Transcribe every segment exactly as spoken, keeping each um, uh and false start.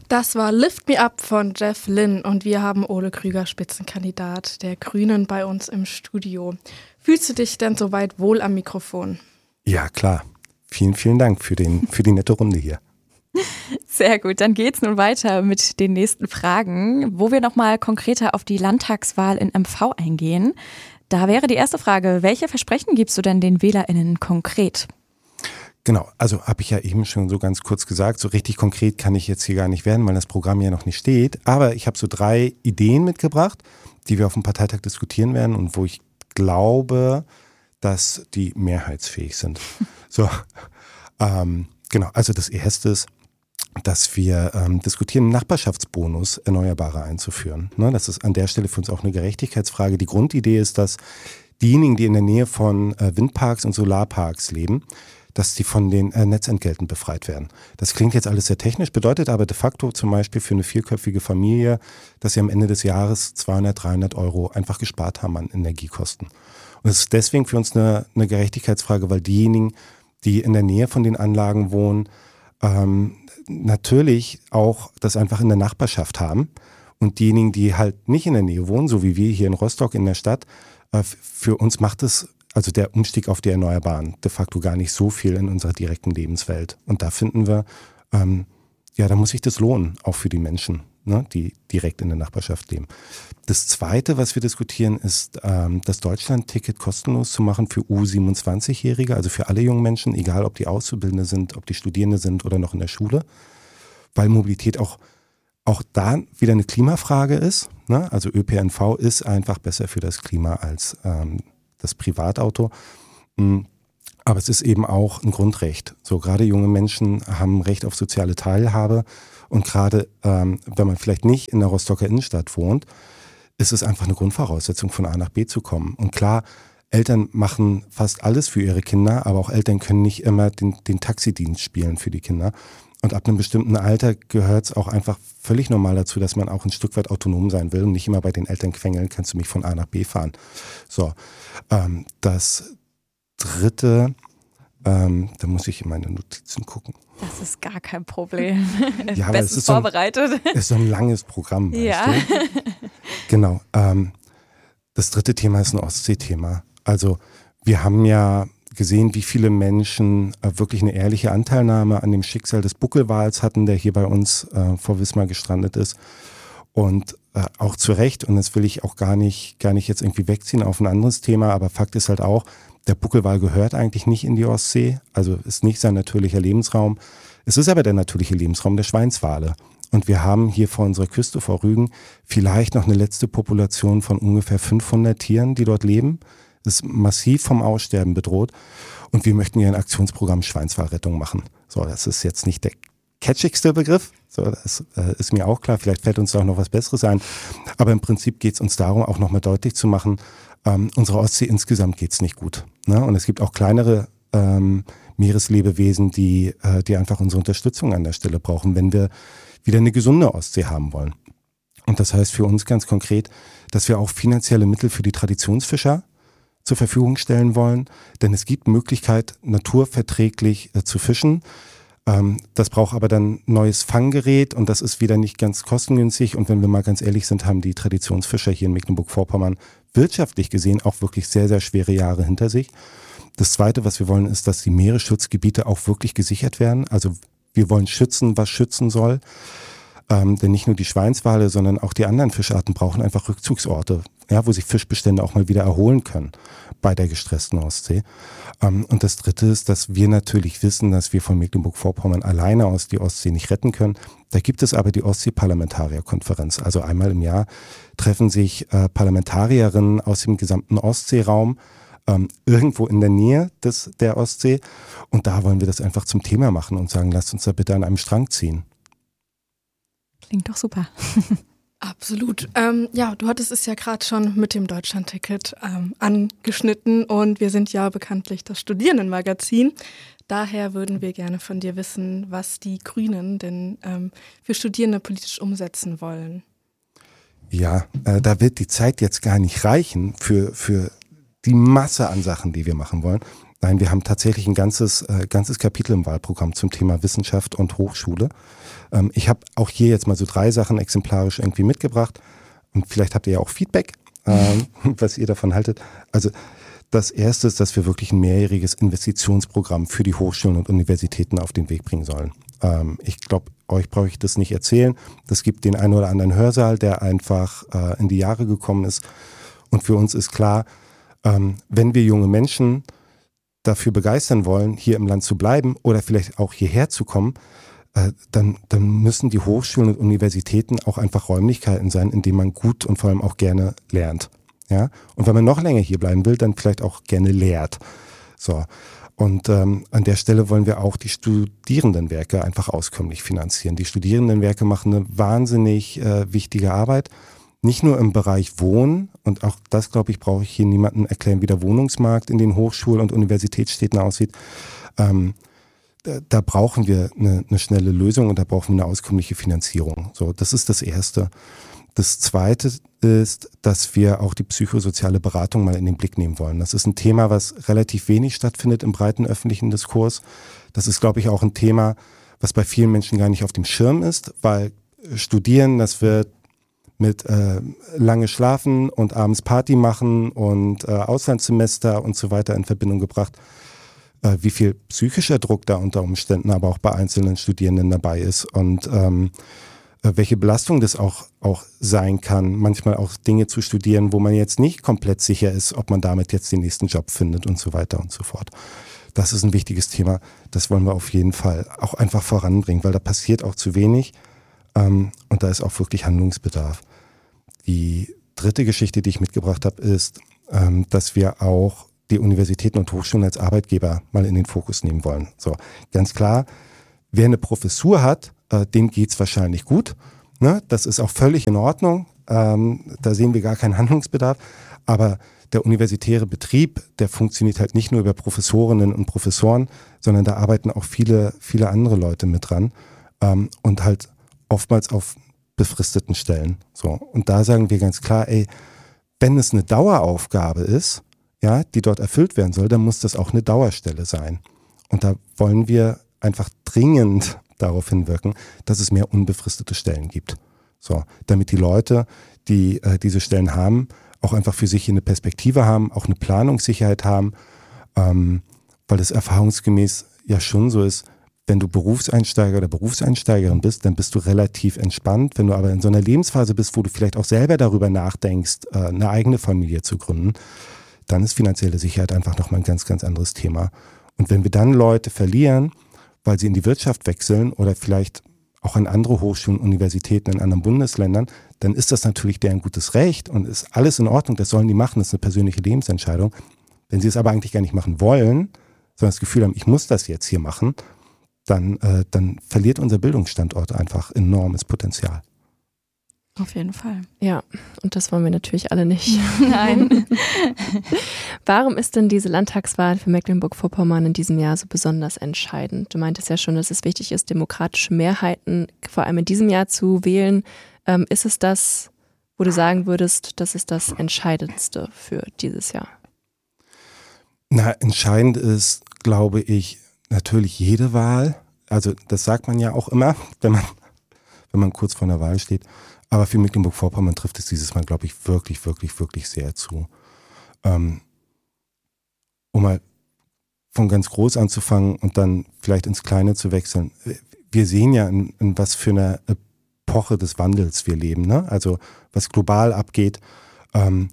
Das war Lift Me Up von Jeff Lynne und wir haben Ole Krüger, Spitzenkandidat der Grünen, bei uns im Studio. Fühlst du dich denn soweit wohl am Mikrofon? Ja, klar. Vielen, vielen Dank für, den, für die nette Runde hier. Sehr gut, dann geht's nun weiter mit den nächsten Fragen, wo wir nochmal konkreter auf die Landtagswahl in M V eingehen. Da wäre die erste Frage, welche Versprechen gibst du denn den WählerInnen konkret? Genau, also habe ich ja eben schon so ganz kurz gesagt, so richtig konkret kann ich jetzt hier gar nicht werden, weil das Programm ja noch nicht steht. Aber ich habe so drei Ideen mitgebracht, die wir auf dem Parteitag diskutieren werden und wo ich glaube, dass die mehrheitsfähig sind. So, ähm, genau, also das erste ist, dass wir ähm, diskutieren, einen Nachbarschaftsbonus Erneuerbare einzuführen. Ne, das ist an der Stelle für uns auch eine Gerechtigkeitsfrage. Die Grundidee ist, dass diejenigen, die in der Nähe von äh, Windparks und Solarparks leben, dass die von den äh, Netzentgelten befreit werden. Das klingt jetzt alles sehr technisch, bedeutet aber de facto zum Beispiel für eine vierköpfige Familie, dass sie am Ende des Jahres zweihundert, dreihundert Euro einfach gespart haben an Energiekosten. Und es ist deswegen für uns eine, eine Gerechtigkeitsfrage, weil diejenigen, die in der Nähe von den Anlagen wohnen, ähm, natürlich auch das einfach in der Nachbarschaft haben. Und diejenigen, die halt nicht in der Nähe wohnen, so wie wir hier in Rostock in der Stadt, äh, für uns macht es, also der Umstieg auf die Erneuerbaren, de facto gar nicht so viel in unserer direkten Lebenswelt. Und da finden wir, ähm, ja, da muss sich das lohnen, auch für die Menschen, ne, die direkt in der Nachbarschaft leben. Das Zweite, was wir diskutieren, ist, ähm, das Deutschland-Ticket kostenlos zu machen für U siebenundzwanzig-Jährige, also für alle jungen Menschen, egal ob die Auszubildende sind, ob die Studierende sind oder noch in der Schule, weil Mobilität auch, auch da wieder eine Klimafrage ist. Ne? Also Ö P N V ist einfach besser für das Klima als ähm, das Privatauto. Aber es ist eben auch ein Grundrecht. So, gerade junge Menschen haben Recht auf soziale Teilhabe und gerade ähm, wenn man vielleicht nicht in der Rostocker Innenstadt wohnt, ist es einfach eine Grundvoraussetzung, von A nach B zu kommen. Und klar, Eltern machen fast alles für ihre Kinder, aber auch Eltern können nicht immer den, den Taxidienst spielen für die Kinder. Und ab einem bestimmten Alter gehört es auch einfach völlig normal dazu, dass man auch ein Stück weit autonom sein will und nicht immer bei den Eltern quengeln, kannst du mich von A nach B fahren. So, ähm, das dritte, ähm, da muss ich in meine Notizen gucken. Das ist gar kein Problem. Ja, aber Bestens es ist so ein, vorbereitet. ist so ein langes Programm. Ja. Weißt du? Genau. Ähm, das dritte Thema ist ein Ostsee-Thema. Also wir haben ja gesehen, wie viele Menschen äh, wirklich eine ehrliche Anteilnahme an dem Schicksal des Buckelwals hatten, der hier bei uns äh, vor Wismar gestrandet ist. Und äh, auch zu Recht, und das will ich auch gar nicht, gar nicht jetzt irgendwie wegziehen auf ein anderes Thema, aber Fakt ist halt auch, der Buckelwal gehört eigentlich nicht in die Ostsee, also ist nicht sein natürlicher Lebensraum. Es ist aber der natürliche Lebensraum der Schweinswale. Und wir haben hier vor unserer Küste, vor Rügen, vielleicht noch eine letzte Population von ungefähr fünfhundert Tieren, die dort leben. Das ist massiv vom Aussterben bedroht. Und wir möchten hier ein Aktionsprogramm Schweinswalrettung machen. So, das ist jetzt nicht der catchigste Begriff. So, das äh, ist mir auch klar. Vielleicht fällt uns da auch noch was Besseres ein. Aber im Prinzip geht es uns darum, auch nochmal deutlich zu machen, ähm, unserer Ostsee insgesamt geht es nicht gut. Ne? Und es gibt auch kleinere ähm, Meereslebewesen, die, äh, die einfach unsere Unterstützung an der Stelle brauchen, wenn wir wieder eine gesunde Ostsee haben wollen. Und das heißt für uns ganz konkret, dass wir auch finanzielle Mittel für die Traditionsfischer zur Verfügung stellen wollen, denn es gibt Möglichkeit, naturverträglich äh, zu fischen. Ähm, das braucht aber dann neues Fanggerät und das ist wieder nicht ganz kostengünstig. Und wenn wir mal ganz ehrlich sind, haben die Traditionsfischer hier in Mecklenburg-Vorpommern wirtschaftlich gesehen auch wirklich sehr, sehr schwere Jahre hinter sich. Das Zweite, was wir wollen, ist, dass die Meeresschutzgebiete auch wirklich gesichert werden. Also wir wollen schützen, was schützen soll. Ähm, denn nicht nur die Schweinswale, sondern auch die anderen Fischarten brauchen einfach Rückzugsorte, ja, wo sich Fischbestände auch mal wieder erholen können bei der gestressten Ostsee. Ähm, und das Dritte ist, dass wir natürlich wissen, dass wir von Mecklenburg-Vorpommern alleine aus die Ostsee nicht retten können. Da gibt es aber die Ostsee-Parlamentarierkonferenz. Also einmal im Jahr treffen sich äh, Parlamentarierinnen aus dem gesamten Ostseeraum ähm, irgendwo in der Nähe des, der Ostsee. Und da wollen wir das einfach zum Thema machen und sagen, lasst uns da bitte an einem Strang ziehen. Klingt doch super. Absolut. Ähm, ja, du hattest es ja gerade schon mit dem Deutschlandticket ähm, angeschnitten und wir sind ja bekanntlich das Studierendenmagazin. Daher würden wir gerne von dir wissen, was die Grünen denn ähm, für Studierende politisch umsetzen wollen. Ja, äh, da wird die Zeit jetzt gar nicht reichen für, für die Masse an Sachen, die wir machen wollen. Nein, wir haben tatsächlich ein ganzes, äh, ganzes Kapitel im Wahlprogramm zum Thema Wissenschaft und Hochschule. Ähm, ich habe auch hier jetzt mal so drei Sachen exemplarisch irgendwie mitgebracht und vielleicht habt ihr ja auch Feedback, ähm, was ihr davon haltet. Also das erste ist, dass wir wirklich ein mehrjähriges Investitionsprogramm für die Hochschulen und Universitäten auf den Weg bringen sollen. Ähm, ich glaube, euch brauche ich das nicht erzählen. Das gibt den einen oder anderen Hörsaal, der einfach äh, in die Jahre gekommen ist. Und für uns ist klar, ähm, wenn wir junge Menschen dafür begeistern wollen, hier im Land zu bleiben oder vielleicht auch hierher zu kommen, äh, dann, dann müssen die Hochschulen und Universitäten auch einfach Räumlichkeiten sein, in denen man gut und vor allem auch gerne lernt. Ja? Und wenn man noch länger hier bleiben will, dann vielleicht auch gerne lehrt. So. Und ähm, an der Stelle wollen wir auch die Studierendenwerke einfach auskömmlich finanzieren. Die Studierendenwerke machen eine wahnsinnig äh, wichtige Arbeit. Nicht nur im Bereich Wohnen, und auch das, glaube ich, brauche ich hier niemandem erklären, wie der Wohnungsmarkt in den Hochschul- und Universitätsstädten aussieht. Ähm, da, da brauchen wir eine, eine schnelle Lösung und da brauchen wir eine auskömmliche Finanzierung. So, das ist das Erste. Das Zweite ist, dass wir auch die psychosoziale Beratung mal in den Blick nehmen wollen. Das ist ein Thema, was relativ wenig stattfindet im breiten öffentlichen Diskurs. Das ist, glaube ich, auch ein Thema, was bei vielen Menschen gar nicht auf dem Schirm ist, weil Studieren, das wird mit äh, lange Schlafen und abends Party machen und äh, Auslandssemester und so weiter in Verbindung gebracht. Äh, wie viel psychischer Druck da unter Umständen aber auch bei einzelnen Studierenden dabei ist und ähm, äh, welche Belastung das auch, auch sein kann, manchmal auch Dinge zu studieren, wo man jetzt nicht komplett sicher ist, ob man damit jetzt den nächsten Job findet und so weiter und so fort. Das ist ein wichtiges Thema, das wollen wir auf jeden Fall auch einfach voranbringen, weil da passiert auch zu wenig ähm, und da ist auch wirklich Handlungsbedarf. Die dritte Geschichte, die ich mitgebracht habe, ist, ähm, dass wir auch die Universitäten und Hochschulen als Arbeitgeber mal in den Fokus nehmen wollen. So, ganz klar, wer eine Professur hat, äh, dem geht's wahrscheinlich gut. Ne? Das ist auch völlig in Ordnung. Ähm, da sehen wir gar keinen Handlungsbedarf. Aber der universitäre Betrieb, der funktioniert halt nicht nur über Professorinnen und Professoren, sondern da arbeiten auch viele, viele andere Leute mit dran ähm, und halt oftmals auf befristeten Stellen. So. Und da sagen wir ganz klar, ey, wenn es eine Daueraufgabe ist, ja, die dort erfüllt werden soll, dann muss das auch eine Dauerstelle sein. Und da wollen wir einfach dringend darauf hinwirken, dass es mehr unbefristete Stellen gibt. So, damit die Leute, die äh, diese Stellen haben, auch einfach für sich eine Perspektive haben, auch eine Planungssicherheit haben, ähm, weil es erfahrungsgemäß ja schon so ist, wenn du Berufseinsteiger oder Berufseinsteigerin bist, dann bist du relativ entspannt. Wenn du aber in so einer Lebensphase bist, wo du vielleicht auch selber darüber nachdenkst, eine eigene Familie zu gründen, dann ist finanzielle Sicherheit einfach nochmal ein ganz, ganz anderes Thema. Und wenn wir dann Leute verlieren, weil sie in die Wirtschaft wechseln oder vielleicht auch an andere Hochschulen, Universitäten in anderen Bundesländern, dann ist das natürlich deren gutes Recht und ist alles in Ordnung, das sollen die machen, das ist eine persönliche Lebensentscheidung. Wenn sie es aber eigentlich gar nicht machen wollen, sondern das Gefühl haben, ich muss das jetzt hier machen, Dann, äh, dann verliert unser Bildungsstandort einfach enormes Potenzial. Auf jeden Fall. Ja, und das wollen wir natürlich alle nicht. Nein. Warum ist denn diese Landtagswahl für Mecklenburg-Vorpommern in diesem Jahr so besonders entscheidend? Du meintest ja schon, dass es wichtig ist, demokratische Mehrheiten vor allem in diesem Jahr zu wählen. Ähm, ist es das, wo du sagen würdest, das ist das Entscheidendste für dieses Jahr? Na, entscheidend ist, glaube ich, natürlich jede Wahl, also das sagt man ja auch immer, wenn man, wenn man kurz vor einer Wahl steht, aber für Mecklenburg-Vorpommern trifft es dieses Mal, glaube ich, wirklich, wirklich, wirklich sehr zu. Ähm, um mal von ganz groß anzufangen und dann vielleicht ins Kleine zu wechseln. Wir sehen ja, in, in was für einer Epoche des Wandels wir leben, ne? Also was global abgeht. Ähm,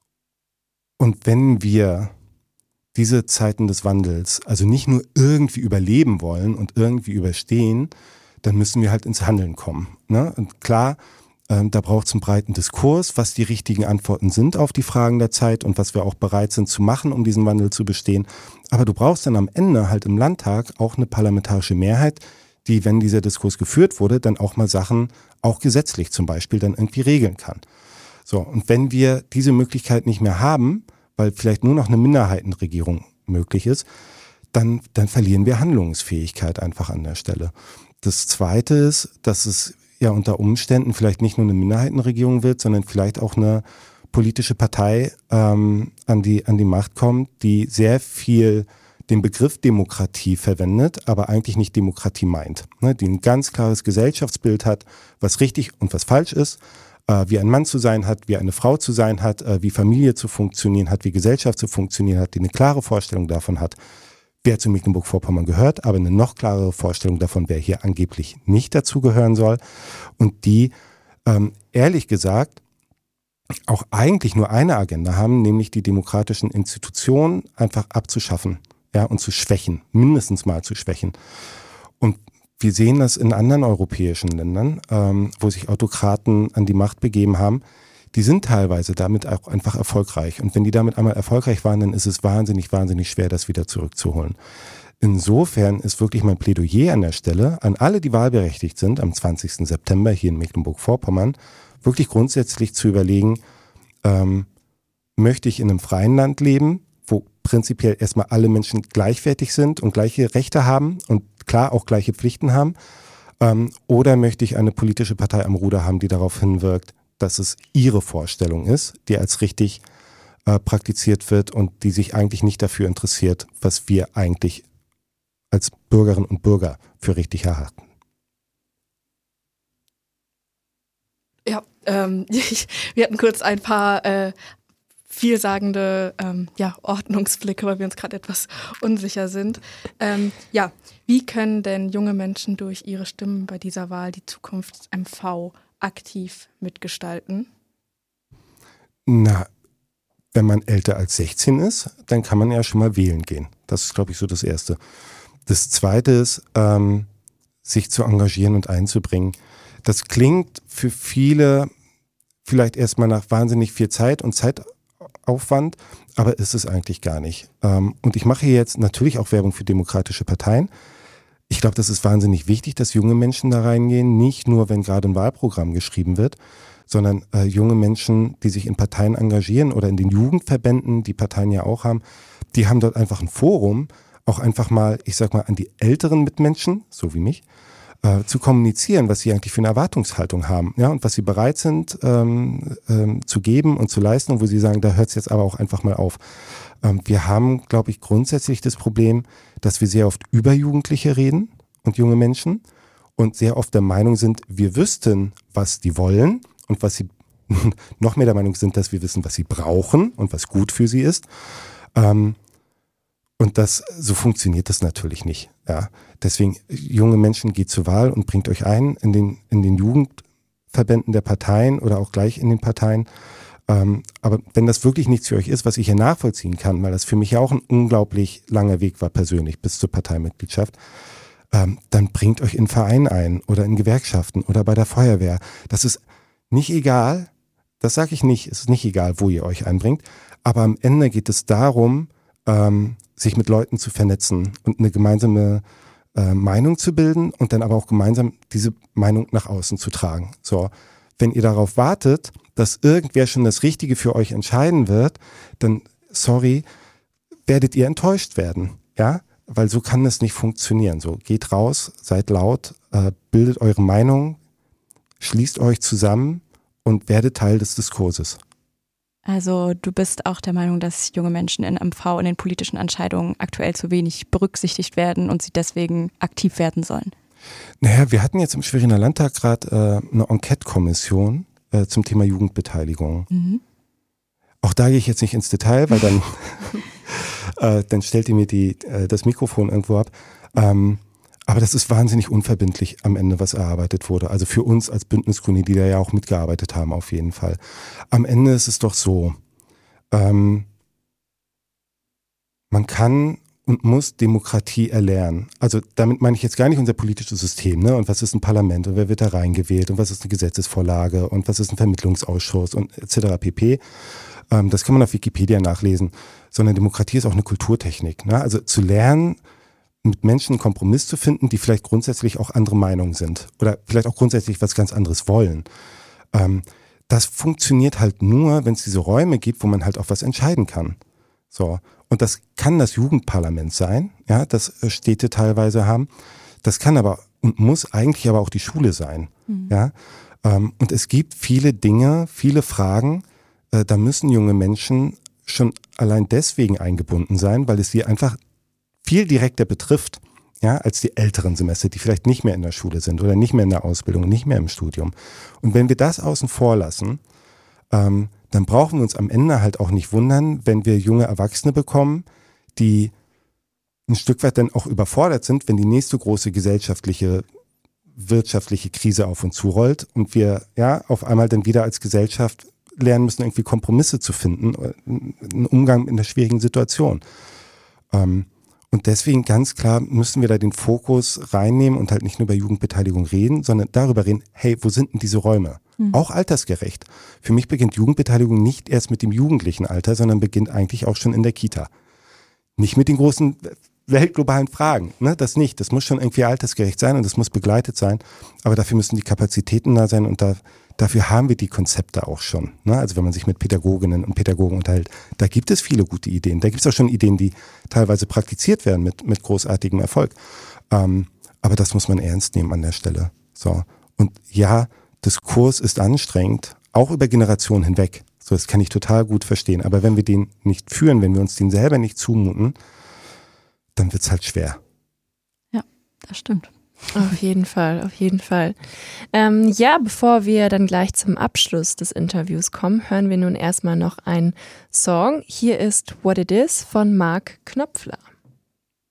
und wenn wir diese Zeiten des Wandels also nicht nur irgendwie überleben wollen und irgendwie überstehen, dann müssen wir halt ins Handeln kommen. Ne? Und klar, ähm, da braucht es einen breiten Diskurs, was die richtigen Antworten sind auf die Fragen der Zeit und was wir auch bereit sind zu machen, um diesen Wandel zu bestehen. Aber du brauchst dann am Ende halt im Landtag auch eine parlamentarische Mehrheit, die, wenn dieser Diskurs geführt wurde, dann auch mal Sachen, auch gesetzlich zum Beispiel, dann irgendwie regeln kann. So, und wenn wir diese Möglichkeit nicht mehr haben, weil vielleicht nur noch eine Minderheitenregierung möglich ist, dann, dann verlieren wir Handlungsfähigkeit einfach an der Stelle. Das Zweite ist, dass es ja unter Umständen vielleicht nicht nur eine Minderheitenregierung wird, sondern vielleicht auch eine politische Partei ähm, an die, an die Macht kommt, die sehr viel den Begriff Demokratie verwendet, aber eigentlich nicht Demokratie meint. Ne, die ein ganz klares Gesellschaftsbild hat, was richtig und was falsch ist, äh, wie ein Mann zu sein hat, wie eine Frau zu sein hat, äh, wie Familie zu funktionieren hat, wie Gesellschaft zu funktionieren hat, die eine klare Vorstellung davon hat, wer zu Mecklenburg-Vorpommern gehört, aber eine noch klarere Vorstellung davon, wer hier angeblich nicht dazugehören soll und die, ähm, ehrlich gesagt, auch eigentlich nur eine Agenda haben, nämlich die demokratischen Institutionen einfach abzuschaffen, ja, und zu schwächen, mindestens mal zu schwächen. Und wir sehen das in anderen europäischen Ländern, ähm, wo sich Autokraten an die Macht begeben haben. Die sind teilweise damit auch einfach erfolgreich. Und wenn die damit einmal erfolgreich waren, dann ist es wahnsinnig, wahnsinnig schwer, das wieder zurückzuholen. Insofern ist wirklich mein Plädoyer an der Stelle, an alle, die wahlberechtigt sind, am zwanzigsten September hier in Mecklenburg-Vorpommern, wirklich grundsätzlich zu überlegen, ähm, möchte ich in einem freien Land leben, wo prinzipiell erstmal alle Menschen gleichwertig sind und gleiche Rechte haben und klar auch gleiche Pflichten haben, ähm, oder möchte ich eine politische Partei am Ruder haben, die darauf hinwirkt, dass es ihre Vorstellung ist, die als richtig äh, praktiziert wird und die sich eigentlich nicht dafür interessiert, was wir eigentlich als Bürgerinnen und Bürger für richtig erhalten. Ja, ähm, ich, wir hatten kurz ein paar äh, vielsagende ähm, ja, Ordnungsblicke, weil wir uns gerade etwas unsicher sind. Ähm, ja, wie können denn junge Menschen durch ihre Stimmen bei dieser Wahl die Zukunft M V aktiv mitgestalten? Na, wenn man älter als sechzehn ist, dann kann man ja schon mal wählen gehen. Das ist, glaube ich, so das Erste. Das Zweite ist, ähm, sich zu engagieren und einzubringen. Das klingt für viele vielleicht erstmal nach wahnsinnig viel Zeit und Zeitaufwand, aber ist es eigentlich gar nicht. Ähm, und ich mache hier jetzt natürlich auch Werbung für demokratische Parteien. Ich glaube, das ist wahnsinnig wichtig, dass junge Menschen da reingehen, nicht nur, wenn gerade ein Wahlprogramm geschrieben wird, sondern äh, junge Menschen, die sich in Parteien engagieren oder in den Jugendverbänden, die Parteien ja auch haben, die haben dort einfach ein Forum, auch einfach mal, ich sag mal, an die älteren Mitmenschen, so wie mich, äh, zu kommunizieren, was sie eigentlich für eine Erwartungshaltung haben, ja, und was sie bereit sind ähm, ähm, zu geben und zu leisten und wo sie sagen, da hört es jetzt aber auch einfach mal auf. Ähm, wir haben, glaube ich, grundsätzlich das Problem, dass wir sehr oft über Jugendliche reden und junge Menschen und sehr oft der Meinung sind, wir wüssten, was die wollen und was sie noch mehr der Meinung sind, dass wir wissen, was sie brauchen und was gut für sie ist. Ähm, Und das, so funktioniert das natürlich nicht. Ja. Deswegen, junge Menschen, geht zur Wahl und bringt euch ein in den, in den Jugendverbänden der Parteien oder auch gleich in den Parteien. Ähm, aber wenn das wirklich nichts für euch ist, was ich hier nachvollziehen kann, weil das für mich ja auch ein unglaublich langer Weg war persönlich bis zur Parteimitgliedschaft, ähm, dann bringt euch in Vereinen ein oder in Gewerkschaften oder bei der Feuerwehr. Das ist nicht egal, das sage ich nicht, es ist nicht egal, wo ihr euch einbringt, aber am Ende geht es darum, ähm, sich mit Leuten zu vernetzen und eine gemeinsame äh, Meinung zu bilden und dann aber auch gemeinsam diese Meinung nach außen zu tragen. So, wenn ihr darauf wartet, dass irgendwer schon das Richtige für euch entscheiden wird, dann, sorry, werdet ihr enttäuscht werden, ja, weil so kann das nicht funktionieren. So, geht raus, seid laut, äh, bildet eure Meinung, schließt euch zusammen und werdet Teil des Diskurses. Also du bist auch der Meinung, dass junge Menschen in M V in den politischen Entscheidungen aktuell zu wenig berücksichtigt werden und sie deswegen aktiv werden sollen? Naja, wir hatten jetzt im Schweriner Landtag gerade äh, eine Enquete-Kommission äh, zum Thema Jugendbeteiligung. Mhm. Auch da gehe ich jetzt nicht ins Detail, weil dann, äh, dann stellt ihr mir die, äh, das Mikrofon irgendwo ab. Ähm, aber das ist wahnsinnig unverbindlich am Ende, was erarbeitet wurde. Also für uns als Bündnisgrüne, die da ja auch mitgearbeitet haben, auf jeden Fall. Am Ende ist es doch so, ähm, man kann und muss Demokratie erlernen. Also damit meine ich jetzt gar nicht unser politisches System, ne? Und was ist ein Parlament und wer wird da reingewählt und was ist eine Gesetzesvorlage und was ist ein Vermittlungsausschuss und et cetera pp. Ähm, das kann man auf Wikipedia nachlesen. Sondern Demokratie ist auch eine Kulturtechnik. Ne? Also zu lernen, mit Menschen einen Kompromiss zu finden, die vielleicht grundsätzlich auch andere Meinungen sind oder vielleicht auch grundsätzlich was ganz anderes wollen. Ähm, das funktioniert halt nur, wenn es diese Räume gibt, wo man halt auch was entscheiden kann. So. Und das kann das Jugendparlament sein, ja, das Städte teilweise haben. Das kann aber und muss eigentlich aber auch die Schule sein. Mhm. Ja. Ähm, und es gibt viele Dinge, viele Fragen, äh, da müssen junge Menschen schon allein deswegen eingebunden sein, weil es sie einfach viel direkter betrifft, ja, als die älteren Semester, die vielleicht nicht mehr in der Schule sind oder nicht mehr in der Ausbildung, nicht mehr im Studium. Und wenn wir das außen vor lassen, ähm, dann brauchen wir uns am Ende halt auch nicht wundern, wenn wir junge Erwachsene bekommen, die ein Stück weit dann auch überfordert sind, wenn die nächste große gesellschaftliche, wirtschaftliche Krise auf uns zurollt und wir ja auf einmal dann wieder als Gesellschaft lernen müssen, irgendwie Kompromisse zu finden, einen Umgang in der schwierigen Situation. Ähm, und deswegen ganz klar müssen wir da den Fokus reinnehmen und halt nicht nur über Jugendbeteiligung reden, sondern darüber reden, hey, wo sind denn diese Räume? Mhm. Auch altersgerecht. Für mich beginnt Jugendbeteiligung nicht erst mit dem jugendlichen Alter, sondern beginnt eigentlich auch schon in der Kita. Nicht mit den großen weltglobalen Fragen, ne? Das nicht. Das muss schon irgendwie altersgerecht sein und das muss begleitet sein. Aber dafür müssen die Kapazitäten da sein und da, dafür haben wir die Konzepte auch schon. Ne? Also wenn man sich mit Pädagoginnen und Pädagogen unterhält, da gibt es viele gute Ideen. Da gibt es auch schon Ideen, die teilweise praktiziert werden mit, mit großartigem Erfolg. Ähm, aber das muss man ernst nehmen an der Stelle. So. Und ja, Diskurs ist anstrengend, auch über Generationen hinweg. So, das kann ich total gut verstehen. Aber wenn wir den nicht führen, wenn wir uns den selber nicht zumuten, dann wird es halt schwer. Ja, das stimmt. Auf jeden Fall, auf jeden Fall. Ähm, ja, bevor wir dann gleich zum Abschluss des Interviews kommen, hören wir nun erstmal noch einen Song. Hier ist What It Is von Mark Knopfler.